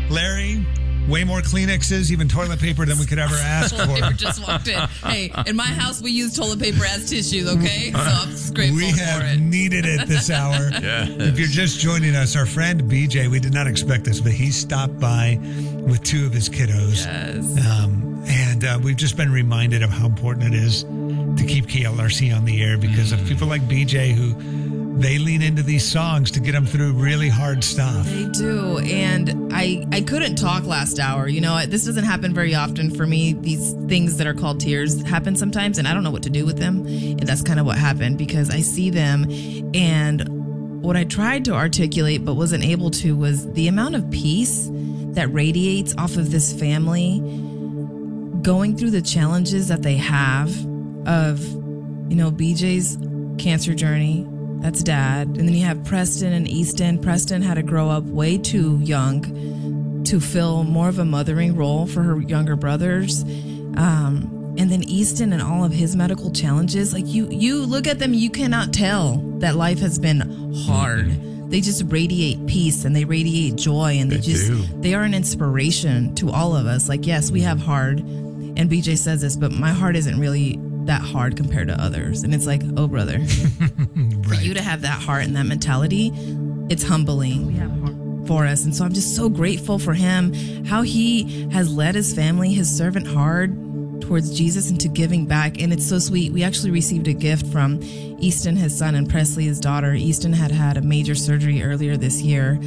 Larry, way more Kleenexes, even toilet paper than we could ever ask Toilet for. paper just walked in. Hey, in my house, we use toilet paper as tissues, okay? So I'm just grateful We for have it. needed it this hour. If you're just joining us, our friend BJ, we did not expect this, but he stopped by with two of his kiddos. Yes. And we've just been reminded of how important it is to keep KLRC on the air because of people like BJ who they lean into these songs to get them through really hard stuff. They do. And I couldn't talk last hour. You know, this doesn't happen very often for me. These things that are called tears happen sometimes, and I don't know what to do with them. And that's kind of what happened because I see them. And what I tried to articulate but wasn't able to was the amount of peace that radiates off of this family going through the challenges that they have of, you know, BJ's cancer journey. That's dad. And then you have Preston and Easton. Preston had to grow up way too young to fill more of a mothering role for her younger brothers. And then Easton and all of his medical challenges. Like you look at them, you cannot tell that life has been hard. They just radiate peace and they radiate joy and they are an inspiration to all of us. Like, yes, we have hard. And BJ says this, but my heart isn't really that hard compared to others. And it's like, oh, brother, for you to have that heart and that mentality, it's humbling. We have heart for us. And so I'm just so grateful for him, how he has led his family, his servant heart towards Jesus and to giving back. And it's so sweet. We actually received a gift from Easton, his son, and Presley, his daughter. Easton had a major surgery earlier this year.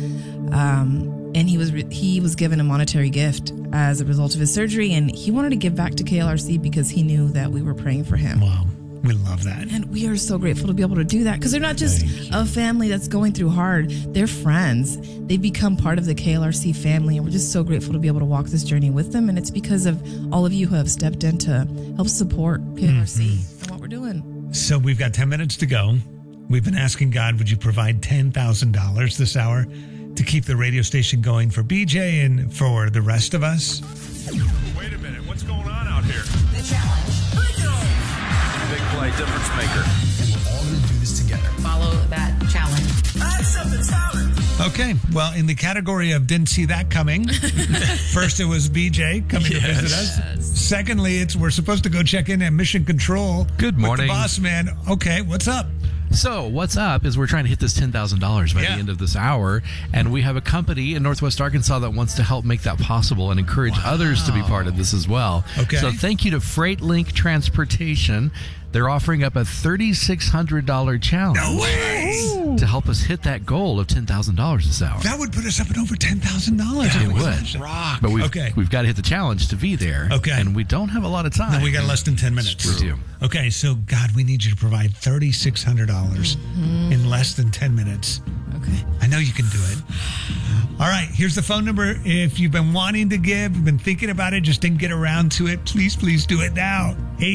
And he was given a monetary gift as a result of his surgery, and he wanted to give back to KLRC because he knew that we were praying for him. Wow. We love that. And we are so grateful to be able to do that because they're not just a family that's going through hard. They're friends. They've become part of the KLRC family, and we're just so grateful to be able to walk this journey with them. And it's because of all of you who have stepped in to help support KLRC and what we're doing. So we've got 10 minutes to go. We've been asking God, would you provide $10,000 this hour to keep the radio station going for BJ and for the rest of us? Wait a minute. What's going on out here? The challenge. Big play difference maker. And we're all going to do this together. Follow that challenge. I accept the challenge. Okay. Well, in the category of didn't see that coming, first it was BJ coming to visit us. Yes. Secondly, we're supposed to go check in at Mission Control. Good morning. With the boss man. Okay. What's up? So what's up is we're trying to hit this $10,000 by the end of this hour, and we have a company in Northwest Arkansas that wants to help make that possible and encourage others to be part of this as well. Okay. So thank you to Freight Link Transportation. They're offering up a $3,600 challenge No way. to help us hit that goal of $10,000 this hour. That would put us up at over $10,000. It would. Rock. But Okay. we've got to hit the challenge to be there. Okay. And we don't have a lot of time. Then we got less than 10 minutes. We do. Okay, so God, we need you to provide $3,600 in less than 10 minutes. Okay. I know you can do it. All right, here's the phone number. If you've been wanting to give, you've been thinking about it, just didn't get around to it, please do it now.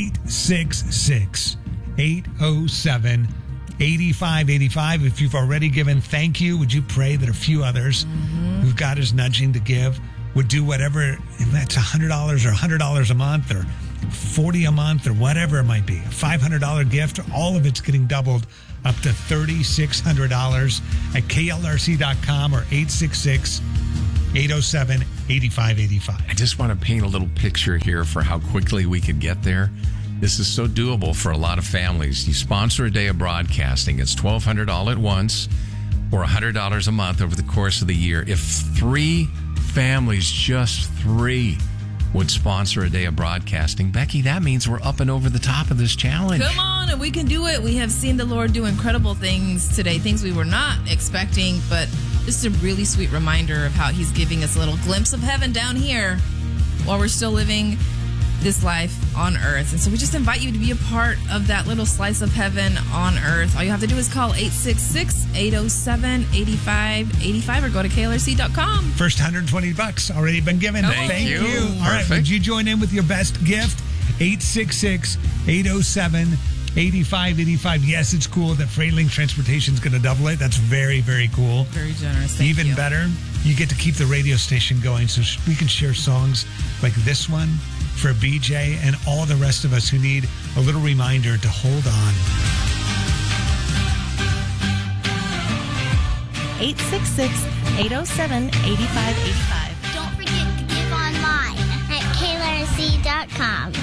866-807-8585. If you've already given, thank you. Would you pray that a few others who God is nudging to give would do whatever, if that's $100 or $100 a month or $40 a month or whatever it might be, a $500 gift, all of it's getting doubled up to $3,600 at klrc.com or 866-807-8585. I just want to paint a little picture here for how quickly we could get there. This is so doable for a lot of families. You sponsor a day of broadcasting. It's $1,200 all at once or $100 a month over the course of the year. If 3 families, just 3, would sponsor a day of broadcasting, Becky, that means we're up and over the top of this challenge. Come on, and we can do it. We have seen the Lord do incredible things today, things we were not expecting, but just a really sweet reminder of how he's giving us a little glimpse of heaven down here while we're still living this life on earth. And so we just invite you to be a part of that little slice of heaven on earth. All you have to do is call 866-807-8585 or go to klrc.com. First $120 already been given. Thank you. All right, would you join in with your best gift? 866-807-8585. Yes, it's cool that Freight Link Transportation is going to double it. That's very, very cool. Very generous. Thank Even you. better, you get to keep the radio station going so we can share songs like this one for BJ and all the rest of us who need a little reminder to hold on. 866-807-8585. Indeed.com.